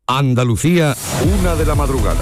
Andalucía, 1 de la madrugada.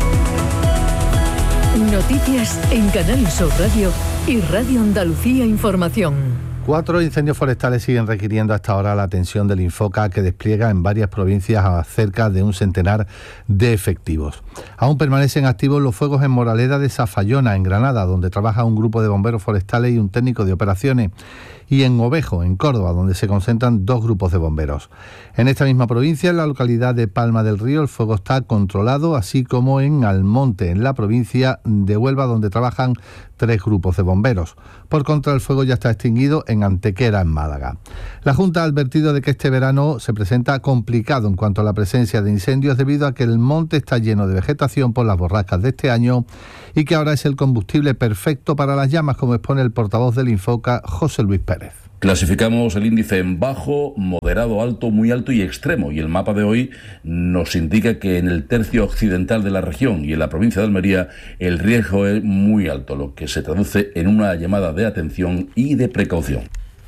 Noticias en Canal Sur Radio y Radio Andalucía Información. 4 incendios forestales siguen requiriendo hasta ahora la atención del Infoca, que despliega en varias provincias a cerca de un centenar de efectivos. Aún permanecen activos los fuegos en Moraleda de Zafallona, en Granada, donde trabaja un grupo de bomberos forestales y un técnico de operaciones, y en Ovejo, en Córdoba, donde se concentran 2 grupos de bomberos. En esta misma provincia, en la localidad de Palma del Río, el fuego está controlado, así como en Almonte, en la provincia de Huelva, donde trabajan 3 grupos de bomberos. Por contra, el fuego ya está extinguido en Antequera, en Málaga. La Junta ha advertido de que este verano se presenta complicado en cuanto a la presencia de incendios, debido a que el monte está lleno de vegetación por las borrascas de este año y que ahora es el combustible perfecto para las llamas, como expone el portavoz del Infoca, José Luis Pérez. Clasificamos el índice en bajo, moderado, alto, muy alto y extremo, y el mapa de hoy nos indica que en el tercio occidental de la región y en la provincia de Almería el riesgo es muy alto, lo que se traduce en una llamada de atención y de precaución.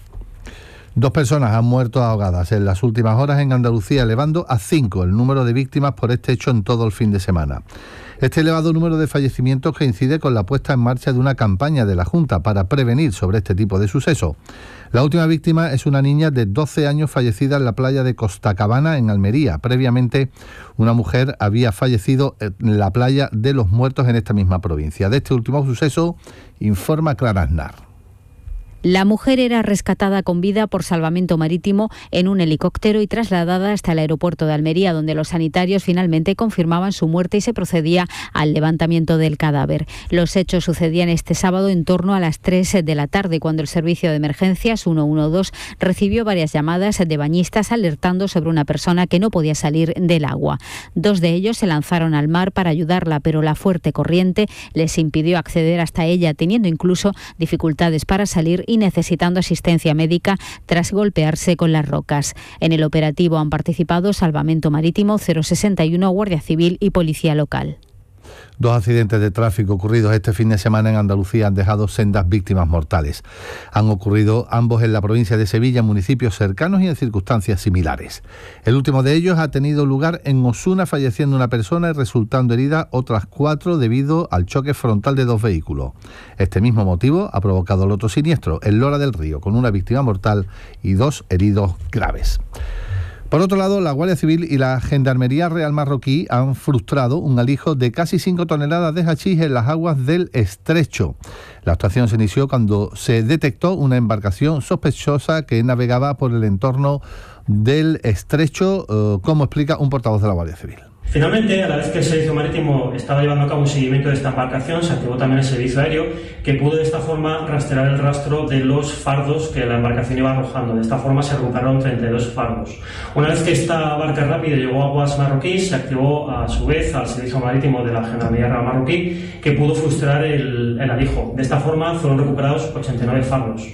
2 personas han muerto ahogadas en las últimas horas en Andalucía, elevando a 5 el número de víctimas por este hecho en todo el fin de semana. Este elevado número de fallecimientos coincide con la puesta en marcha de una campaña de la Junta para prevenir sobre este tipo de sucesos. La última víctima es una niña de 12 años fallecida en la playa de Costacabana, en Almería. Previamente, una mujer había fallecido en la playa de Los Muertos, en esta misma provincia. De este último suceso informa Clara Aznar. La mujer era rescatada con vida por salvamento marítimo en un helicóptero y trasladada hasta el aeropuerto de Almería, donde los sanitarios finalmente confirmaban su muerte y se procedía al levantamiento del cadáver. Los hechos sucedían este sábado en torno a las 3 de la tarde, cuando el servicio de emergencias 112 recibió varias llamadas de bañistas alertando sobre una persona que no podía salir del agua. 2 de ellos se lanzaron al mar para ayudarla, pero la fuerte corriente les impidió acceder hasta ella, teniendo incluso dificultades para salir y necesitando asistencia médica tras golpearse con las rocas. En el operativo han participado Salvamento Marítimo, 061, Guardia Civil y Policía Local. 2 accidentes de tráfico ocurridos este fin de semana en Andalucía han dejado sendas víctimas mortales. Han ocurrido ambos en la provincia de Sevilla, municipios cercanos y en circunstancias similares. El último de ellos ha tenido lugar en Osuna, falleciendo una persona y resultando heridas otras 4 debido al choque frontal de 2 vehículos. Este mismo motivo ha provocado el otro siniestro, en Lora del Río, con una víctima mortal y 2 heridos graves. Por otro lado, la Guardia Civil y la Gendarmería Real Marroquí han frustrado un alijo de casi 5 toneladas de hachís en las aguas del Estrecho. La actuación se inició cuando se detectó una embarcación sospechosa que navegaba por el entorno del Estrecho, como explica un portavoz de la Guardia Civil. Finalmente, a la vez que el Servicio Marítimo estaba llevando a cabo un seguimiento de esta embarcación, se activó también el Servicio Aéreo, que pudo de esta forma rastrear el rastro de los fardos que la embarcación iba arrojando. De esta forma se recuperaron 32 fardos. Una vez que esta barca rápida llegó a aguas marroquíes, se activó a su vez al Servicio Marítimo de la Gendarmería Real Marroquí, que pudo frustrar el alijo. De esta forma fueron recuperados 89 fardos.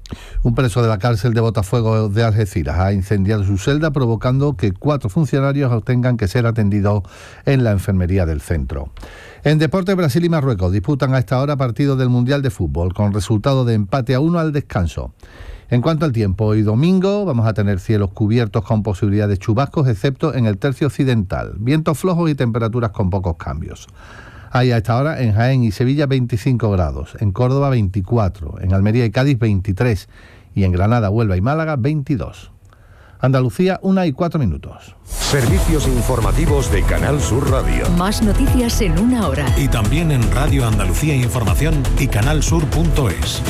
Un preso de la cárcel de Botafuego de Algeciras ha incendiado su celda, provocando que 4 funcionarios tengan que ser atendidos en la enfermería del centro. En deporte, Brasil y Marruecos disputan a esta hora partido del Mundial de Fútbol, con resultado de empate a 1 al descanso. En cuanto al tiempo, hoy domingo vamos a tener cielos cubiertos con posibilidad de chubascos, excepto en el tercio occidental, vientos flojos y temperaturas con pocos cambios. Hay a esta hora en Jaén y Sevilla 25 grados, en Córdoba 24, en Almería y Cádiz 23 y en Granada, Huelva y Málaga 22. Andalucía, 1:04. Servicios informativos de Canal Sur Radio. Más noticias en 1 hora. Y también en Radio Andalucía Información y canalsur.es.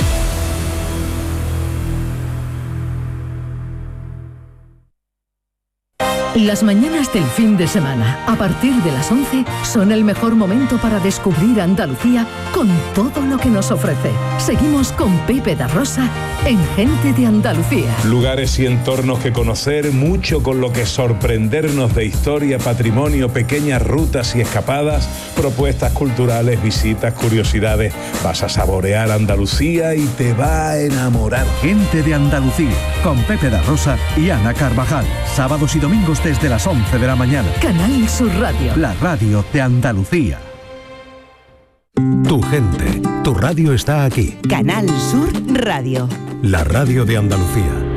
Las mañanas del fin de semana, a partir de las 11, son el mejor momento para descubrir Andalucía con todo lo que nos ofrece. Seguimos con Pepe da Rosa en Gente de Andalucía. Lugares y entornos que conocer, mucho con lo que sorprendernos de historia, patrimonio, pequeñas rutas y escapadas, propuestas culturales, visitas, curiosidades. Vas a saborear Andalucía y te va a enamorar. Gente de Andalucía, con Pepe da Rosa y Ana Carvajal. Sábados y domingos desde las 11 de la mañana. Canal Sur Radio. La radio de Andalucía. Tu gente, tu radio está aquí. Canal Sur Radio. La radio de Andalucía.